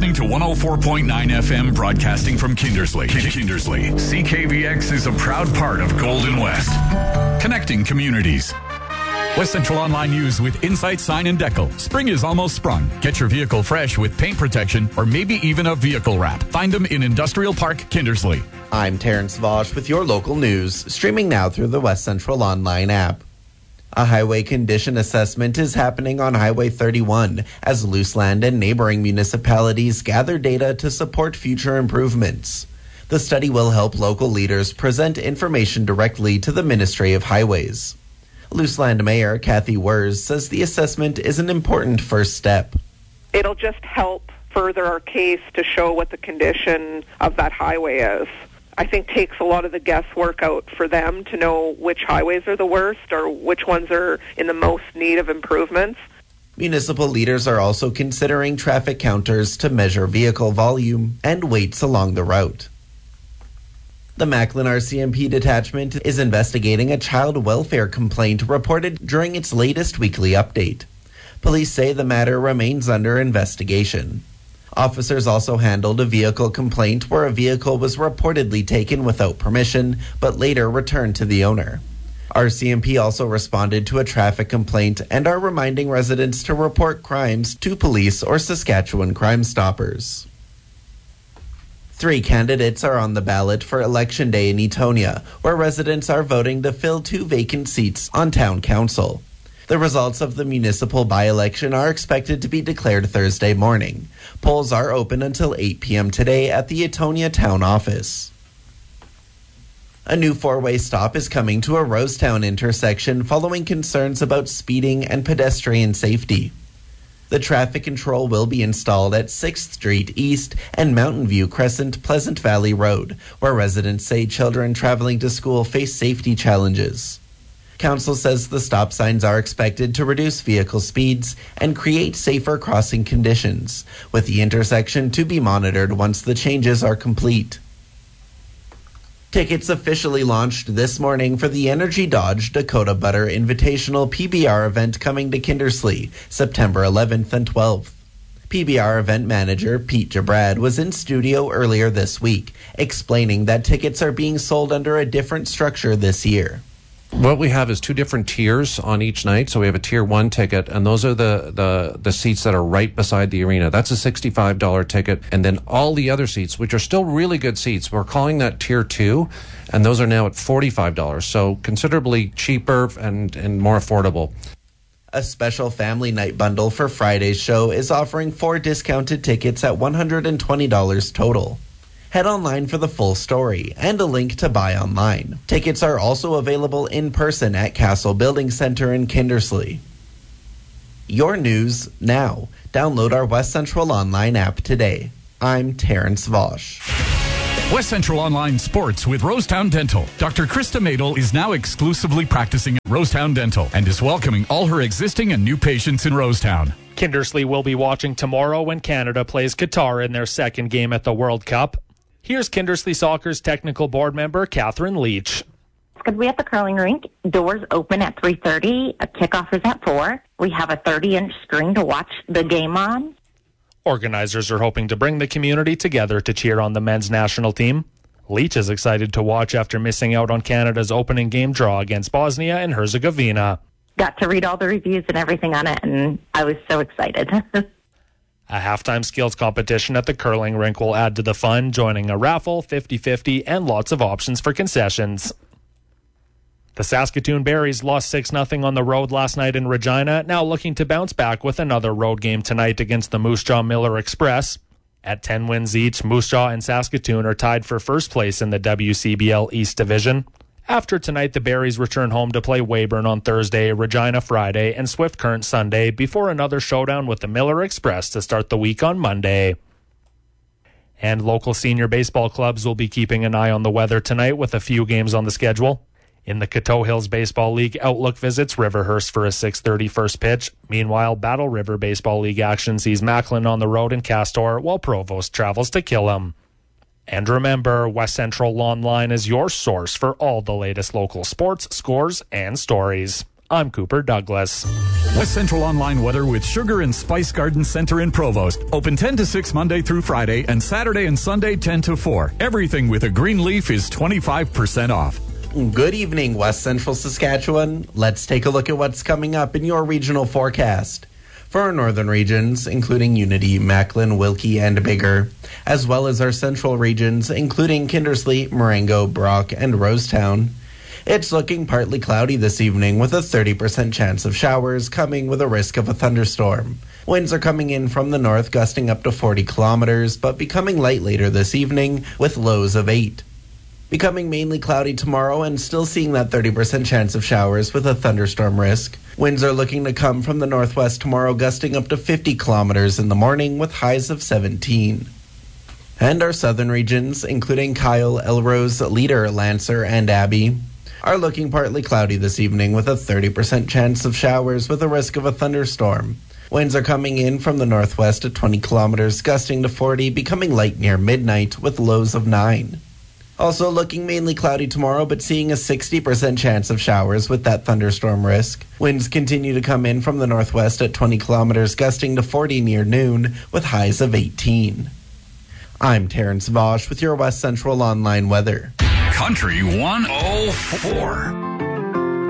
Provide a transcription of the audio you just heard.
listening to 104.9 FM broadcasting from Kindersley. Kindersley. CKVX is a proud part of Golden West. Connecting communities. West Central Online News with Insight Sign and Decal. Spring is almost sprung. Get your vehicle fresh with paint protection or maybe even a vehicle wrap. Find them in Industrial Park, Kindersley. I'm Terrence Vosch with your local news, streaming now through the West Central Online app. A highway condition assessment is happening on Highway 31 as Luseland and neighboring municipalities gather data to support future improvements. The study will help local leaders present information directly to the Ministry of Highways. Luseland Mayor Kathy Wurz says the assessment is an important first step. It'll just help further our case to show what the condition of that highway is. I think takes a lot of the guesswork out for them to know which highways are the worst or which ones are in the most need of improvements. Municipal leaders are also considering traffic counters to measure vehicle volume and weights along the route. The Macklin RCMP detachment is investigating a child welfare complaint reported during its latest weekly update. Police say the matter remains under investigation. Officers also handled a vehicle complaint where a vehicle was reportedly taken without permission, but later returned to the owner. RCMP also responded to a traffic complaint and are reminding residents to report crimes to police or Saskatchewan Crime Stoppers. 3 candidates are on the ballot for Election Day in Etonia, where residents are voting to fill 2 vacant seats on Town Council. The results of the municipal by-election are expected to be declared Thursday morning. Polls are open until 8 p.m. today at the Etonia Town Office. A new 4-way stop is coming to a Rosetown intersection following concerns about speeding and pedestrian safety. The traffic control will be installed at 6th Street East and Mountain View Crescent Pleasant Valley Road, where residents say children traveling to school face safety challenges. Council says the stop signs are expected to reduce vehicle speeds and create safer crossing conditions, with the intersection to be monitored once the changes are complete. Tickets officially launched this morning for the Energy Dodge Dakota Butter Invitational PBR event coming to Kindersley, September 11th and 12th. PBR event manager Pete Jabrad was in studio earlier this week, explaining that tickets are being sold under a different structure this year. What we have is 2 different tiers on each night. So we have a tier 1 ticket, and those are the seats that are right beside the arena. That's a $65 ticket. And then all the other seats, which are still really good seats, we're calling that tier 2, and those are now at $45. So considerably cheaper and more affordable. A special family night bundle for Friday's show is offering 4 discounted tickets at $120 total. Head online for the full story and a link to buy online. Tickets are also available in person at Castle Building Center in Kindersley. Your news now. Download our West Central Online app today. I'm Terrence Vosch. West Central Online Sports with Rosetown Dental. Dr. Krista Madel is now exclusively practicing at Rosetown Dental and is welcoming all her existing and new patients in Rosetown. Kindersley will be watching tomorrow when Canada plays Qatar in their second game at the World Cup. Here's Kindersley Soccer's technical board member, Catherine Leach. It's going to be at the curling rink. Doors open at 3:30. A kickoff is at 4. We have a 30-inch screen to watch the game on. Organizers are hoping to bring the community together to cheer on the men's national team. Leach is excited to watch after missing out on Canada's opening game draw against Bosnia and Herzegovina. Got to read all the reviews and everything on it, and I was so excited. A halftime skills competition at the curling rink will add to the fun, joining a raffle, 50-50, and lots of options for concessions. The Saskatoon Berries lost 6-0 on the road last night in Regina, now looking to bounce back with another road game tonight against the Moose Jaw Miller Express. At 10 wins each, Moose Jaw and Saskatoon are tied for first place in the WCBL East Division. After tonight, the Berries return home to play Weyburn on Thursday, Regina Friday, and Swift Current Sunday before another showdown with the Miller Express to start the week on Monday. And local senior baseball clubs will be keeping an eye on the weather tonight with a few games on the schedule. In the Coteau Hills Baseball League, Outlook visits Riverhurst for a 6:30 first pitch. Meanwhile, Battle River Baseball League action sees Macklin on the road in Castor, while Provost travels to Killam. And remember, West Central Online is your source for all the latest local sports, scores, and stories. I'm Cooper Douglas. West Central Online weather with Sugar and Spice Garden Center in Provost. Open 10 to 6 Monday through Friday and Saturday and Sunday 10 to 4. Everything with a green leaf is 25% off. Good evening, West Central Saskatchewan. Let's take a look at what's coming up in your regional forecast. For our northern regions, including Unity, Macklin, Wilkie, and Bigger, as well as our central regions, including Kindersley, Marengo, Brock, and Rosetown, it's looking partly cloudy this evening with a 30% chance of showers coming with a risk of a thunderstorm. Winds are coming in from the north, gusting up to 40 kilometers, but becoming light later this evening with lows of 8. Becoming mainly cloudy tomorrow and still seeing that 30% chance of showers with a thunderstorm risk. Winds are looking to come from the northwest tomorrow, gusting up to 50 kilometers in the morning with highs of 17. And our southern regions, including Kyle, Elrose, Leader, Lancer, and Abbey, are looking partly cloudy this evening with a 30% chance of showers with a risk of a thunderstorm. Winds are coming in from the northwest at 20 kilometers, gusting to 40, becoming light near midnight with lows of 9. Also looking mainly cloudy tomorrow, but seeing a 60% chance of showers with that thunderstorm risk. Winds continue to come in from the northwest at 20 kilometers, gusting to 40 near noon with highs of 18. I'm Terrence Vosch with your West Central Online weather. Country 104.